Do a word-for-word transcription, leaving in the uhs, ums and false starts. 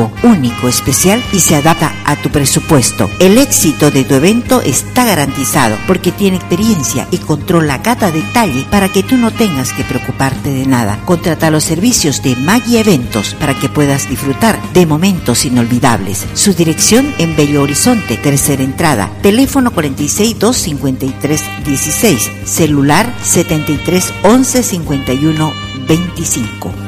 exclusivo, único, especial y se adapta a tu presupuesto. El éxito de tu evento está garantizado porque tiene experiencia y controla cada detalle para que tú no tengas que preocuparte de nada. Contrata los servicios de Maggia Eventos para que puedas disfrutar de momentos inolvidables. Su dirección en Bello Horizonte, tercera entrada, teléfono cuarenta y seis, dos cincuenta y tres, dieciséis, celular setenta y tres, once, cincuenta y uno, veinticinco.